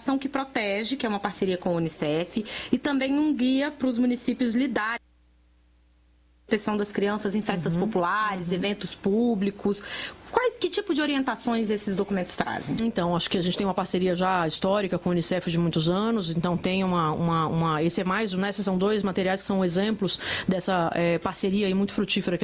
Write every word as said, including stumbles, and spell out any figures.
legislação que protege, que é uma parceria com a Unicef, e também um guia para os municípios lidarem proteção das crianças em festas uhum, populares, uhum. eventos públicos. Qual, que tipo de orientações esses documentos trazem? Então, acho que a gente tem uma parceria já histórica com o Unicef de muitos anos, então tem uma... uma, uma esse é mais, né, esses são dois materiais que são exemplos dessa é, parceria aí muito frutífera que